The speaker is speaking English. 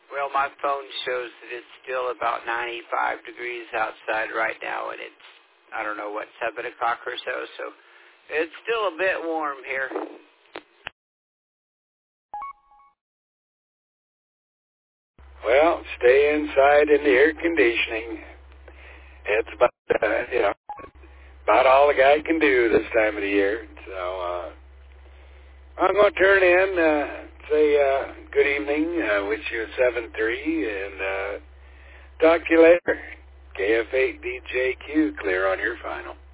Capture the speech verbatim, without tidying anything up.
Well, my phone shows that it's still about ninety-five degrees outside right now, and it's, I don't know, what, seven o'clock or so, so it's still a bit warm here. Well, stay inside in the air conditioning. It's about, uh, you know, about all a guy can do this time of the year. So uh, I'm going to turn in, uh, say uh, good evening, uh, wish you a seven three, and uh, talk to you later. K F eight D J Q, clear on your final.